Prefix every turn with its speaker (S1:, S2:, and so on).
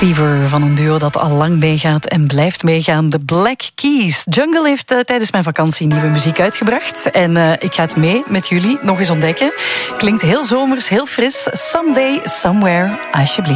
S1: Fever van een duo dat al lang meegaat en blijft meegaan. De Black Keys. Jungle heeft tijdens mijn vakantie nieuwe muziek uitgebracht. En ik ga het mee met jullie nog eens ontdekken. Klinkt heel zomers, heel fris. Someday, somewhere, alsjeblieft.